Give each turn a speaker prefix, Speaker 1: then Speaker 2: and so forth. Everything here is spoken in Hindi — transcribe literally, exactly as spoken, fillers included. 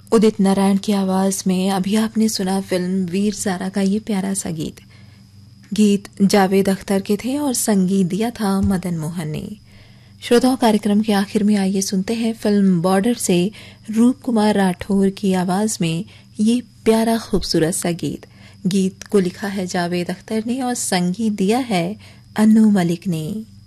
Speaker 1: उदित नारायण की आवाज में अभी आपने सुना फिल्म वीर ज़ारा का ये प्यारा सा गीत। गीत जावेद अख्तर के थे और संगीत दिया था मदन मोहन ने। श्रोताओं, कार्यक्रम के आखिर में आइए सुनते हैं फिल्म बॉर्डर से रूप कुमार राठौर की आवाज में ये प्यारा खूबसूरत सा गीत। गीत को लिखा है जावेद अख्तर ने और संगीत दिया है अन्नू मलिक ने।